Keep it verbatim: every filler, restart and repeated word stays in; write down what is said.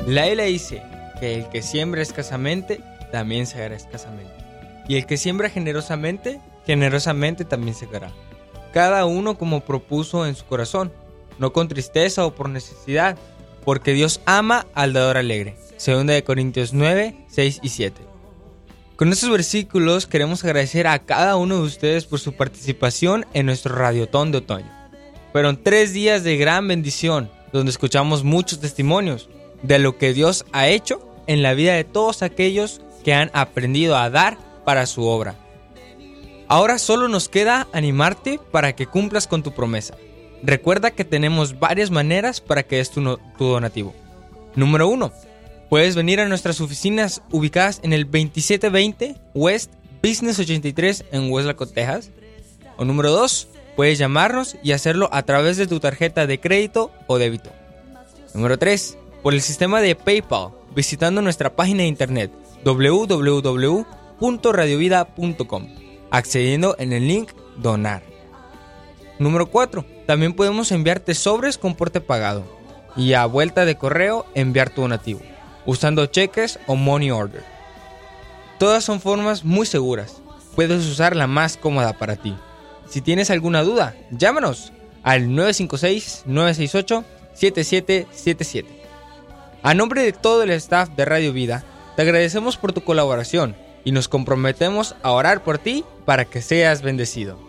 La Biblia dice que el que siembra escasamente, también segará escasamente. Y el que siembra generosamente, generosamente también segará. Cada uno como propuso en su corazón, no con tristeza o por necesidad, porque Dios ama al dador alegre. Segunda de Corintios nueve, seis y siete. Con estos versículos queremos agradecer a cada uno de ustedes por su participación en nuestro Radiotón de Otoño. Fueron tres días de gran bendición, donde escuchamos muchos testimonios de lo que Dios ha hecho en la vida de todos aquellos que han aprendido a dar para su obra. Ahora solo nos queda animarte para que cumplas con tu promesa. Recuerda que tenemos varias maneras para que des tu, no, tu donativo. Número uno. Puedes venir a nuestras oficinas ubicadas en el veintisiete veinte West Business ochenta y tres en Weslaco, Texas. O número dos. Puedes llamarnos y hacerlo a través de tu tarjeta de crédito o débito. Número tres. Por el sistema de PayPal, visitando nuestra página de internet doble u doble u doble u punto radio vida punto com, accediendo en el link Donar. Número cuatro. También podemos enviarte sobres con porte pagado y a vuelta de correo enviar tu donativo, usando cheques o money order. Todas son formas muy seguras. Puedes usar la más cómoda para ti. Si tienes alguna duda, llámanos al nueve cinco seis, nueve seis ocho, siete siete siete siete. A nombre de todo el staff de Radio Vida, te agradecemos por tu colaboración y nos comprometemos a orar por ti para que seas bendecido.